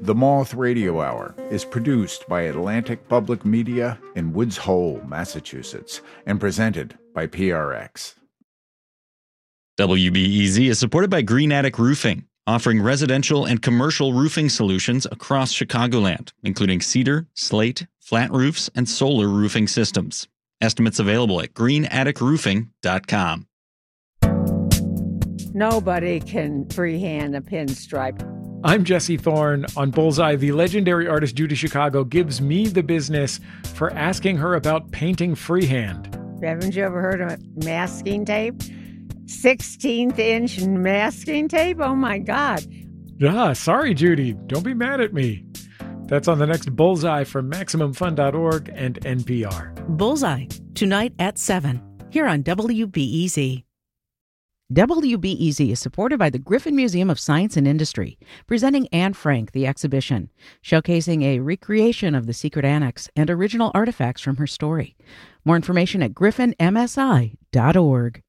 The Moth Radio Hour is produced by Atlantic Public Media in Woods Hole, Massachusetts, and presented by PRX. WBEZ is supported by Green Attic Roofing, offering residential and commercial roofing solutions across Chicagoland, including cedar, slate, flat roofs, and solar roofing systems. Estimates available at greenatticroofing.com. Nobody can freehand a pinstripe. I'm Jesse Thorne. On Bullseye, the legendary artist Judy Chicago gives me the business for asking her about painting freehand. Haven't you ever heard of masking tape? 16th inch masking tape? Oh my God. Sorry, Judy. Don't be mad at me. That's on the next Bullseye from MaximumFun.org and NPR. Bullseye, tonight at 7, here on WBEZ. WBEZ is supported by the Griffin Museum of Science and Industry, presenting Anne Frank, the exhibition, showcasing a recreation of the secret annex and original artifacts from her story. More information at griffinmsi.org.